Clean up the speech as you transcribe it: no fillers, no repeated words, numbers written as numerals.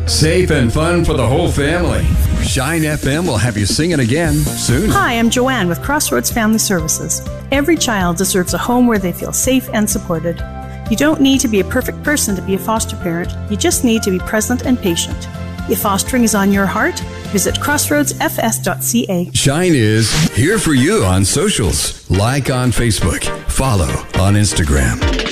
Safe and fun for the whole family. Shine FM will have you singing again soon. Hi, I'm Joanne with Crossroads Family Services. Every child deserves a home where they feel safe and supported. You don't need to be a perfect person to be a foster parent. You just need to be present and patient. If fostering is on your heart, visit crossroadsfs.ca. Shine is here for you on socials. Like on Facebook. Follow on Instagram.